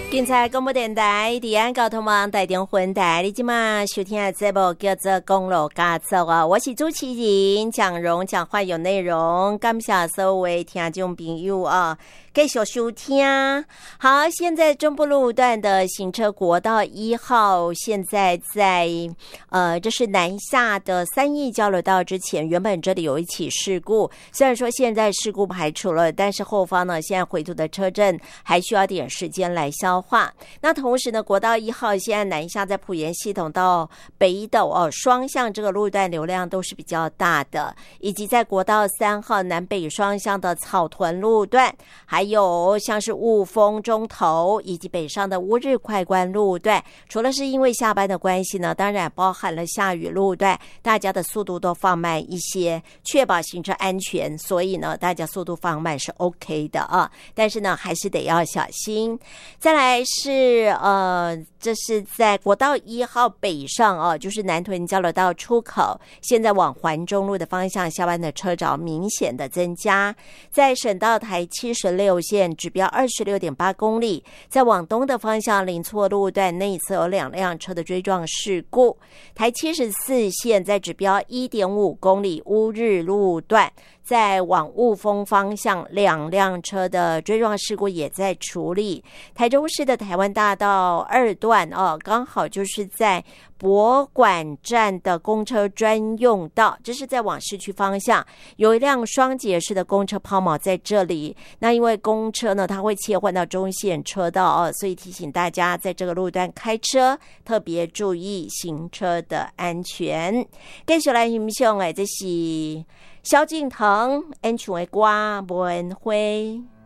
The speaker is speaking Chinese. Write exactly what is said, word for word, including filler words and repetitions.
警察广播电台离岸交通网台中分台，你今晚收听的节目叫做公路驾照啊，我是主持人蒋荣，讲话有内容，感谢所有的听众朋友啊，继续收听。好，现在中部路段的行车国道一号，现在在呃，这是南下的三义交流道之前，原本这里有一起事故，虽然说现在事故排除了，但是后方呢，现在回头的车阵还需要点时间来消化。那同时呢，国道一号现在南下在埔盐系统到北斗哦，双向这个路段流量都是比较大的，以及在国道三号南北双向的草屯路段，还有像是雾峰中头以及北上的乌日快关路段，除了是因为下班的关系呢，当然包含了下雨路段，大家的速度都放慢一些，确保行车安全，所以呢，大家速度放慢是 OK 的啊，但是呢，还是得要小心。再来是呃，这是在国道一号北上啊，就是南屯交流道出口，现在往环中路的方向下班的车潮明显的增加，在省道台七十六线指标 二十六点八公里，在往东的方向林错路段内侧有两辆车的追撞事故，台七十四线在指标 一点五公里乌日路段，在往雾峰方向两辆车的追撞事故也在处理。台中市的台湾大道二段哦，刚好就是在博馆站的公车专用道，这是在往市区方向，有一辆双节式的公车抛锚在这里。那因为公车呢，它会切换到中线车道哦，所以提醒大家在这个路段开车特别注意行车的安全。继续来欣赏的这是萧敬腾演唱的歌《无缘花》。